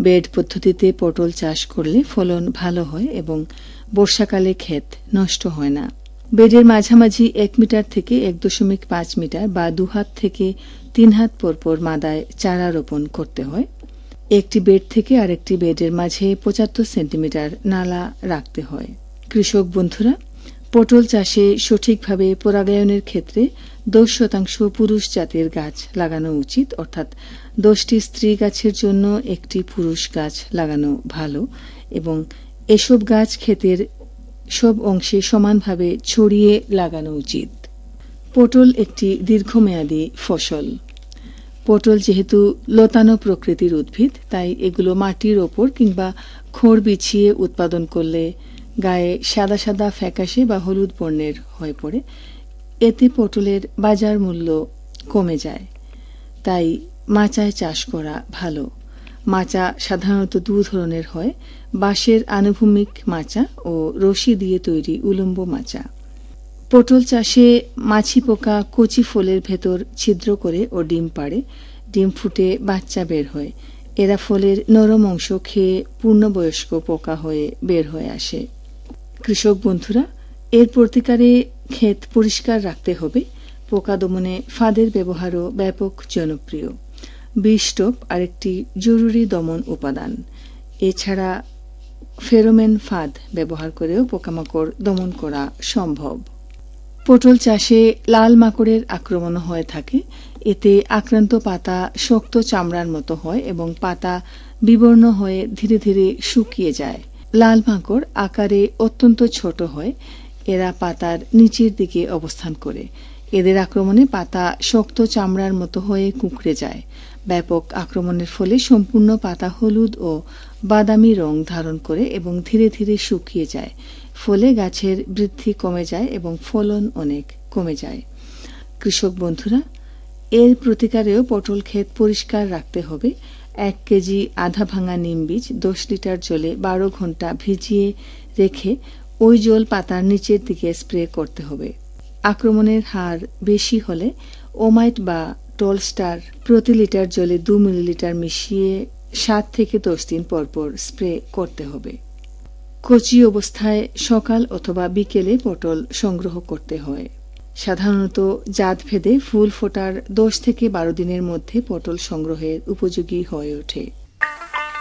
Bed পদ্ধতিতে পটল চাষ করলে ফলন ভালো হয় এবং বর্ষাকালে ক্ষেত নষ্ট হয় না। বেডের মাঝামাঝি 1 মিটার থেকে 1.5 মিটার বা 2 হাত থেকে 3 হাত পরপর মাদায় চারা রোপণ করতে হয়। একটি বেড থেকে আরেকটি বেডের মাঝে 75 সেন্টিমিটার নালা রাখতে হয়। কৃষক বন্ধুরা, পটল চাষে সঠিকভাবে পরাগায়নের ক্ষেত্রে 10% পুরুষ জাতের গাছ লাগানো উচিত, অর্থাৎ 10টি স্ত্রী গাছের জন্য একটি পুরুষ গাছ লাগানো ভালো এবং এসব গাছ ক্ষেতের সব অংশে সমানভাবে ছড়িয়ে লাগানো উচিত। পটল একটি দীর্ঘমেয়াদী ফসল। পটল যেহেতু লতানো প্রকৃতির উদ্ভিদ, তাই এগুলো মাটির ওপর কিংবা খড় বিছিয়ে উৎপাদন করলে গায়ে সাদা সাদা ফ্যাকাশে বা হলুদ বর্ণের হয়ে পড়ে। এতে পটলের বাজার মূল্য কমে যায়। তাই মাচায় চাষ করা ভালো। মাচা সাধারণত 2 ধরনের হয়: বাঁশের আনুভূমিক মাচা ও রশি দিয়ে তৈরি উলম্ব মাচা। পটল চাষে মাছি পোকা কচি ফলের ভেতর ছিদ্র করে ও ডিম পাড়ে। ডিম ফুটে বাচ্চা বের হয়। এরা ফলের নরম অংশ খেয়ে পূর্ণবয়স্ক পোকা হয়ে বের হয়ে আসে। কৃষক বন্ধুরা, এর প্রতিকারে ক্ষেত পরিষ্কার রাখতে হবে। পোকা দমনে ফাঁদের ব্যবহারও ব্যাপক জনপ্রিয়। বিষ টোপ আরেকটি জরুরি দমন উপাদান। এছাড়া ফেরোমেন ফাঁদ ব্যবহার করেও পোকামাকড় দমন করা সম্ভব। পটল চাষে লাল মাকড়ের আক্রমণ হয়ে থাকে। এতে আক্রান্ত পাতা শক্ত চামড়ার মতো হয় এবং পাতা বিবর্ণ হয়ে ধীরে ধীরে শুকিয়ে যায়। লাল মাকড় আকারে অত্যন্ত ছোট হয়। এরা পাতার নিচের দিকে অবস্থান করে। এদের আক্রমণে পাতা শক্ত চামড়ার মতো হয়ে কুঁকড়ে যায়। ব্যাপক আক্রমণের ফলে সম্পূর্ণ পাতা হলুদ ও বাদামি রং ধারণ করে এবং ধীরে ধীরে শুকিয়ে যায়। ফলে গাছের বৃদ্ধি কমে যায় এবং ফলন অনেক কমে যায়। কৃষক বন্ধুরা, এর প্রতিকারেও পটল ক্ষেত পরিষ্কার রাখতে হবে। 1 কেজি আধা ভাঙা নিম বীজ 10 লিটার জলে 12 ঘন্টা ভিজিয়ে রেখে ওই জল পাতার নিচের দিকে স্প্রে করতে হবে। আক্রমণের হার বেশি হলে ওমাইট বা টোলস্টার প্রতি লিটার জলে 2 মিলিলিটার মিশিয়ে 7 থেকে 10 দিন পরপর স্প্রে করতে হবে। কচি অবস্থায় সকাল অথবা বিকেলে পটল সংগ্রহ করতে হয়। সাধারণত জাত ভেদে ফুল ফোটার 10 থেকে 12 দিনের মধ্যে পটল সংগ্রহের উপযোগী হয়ে ওঠে।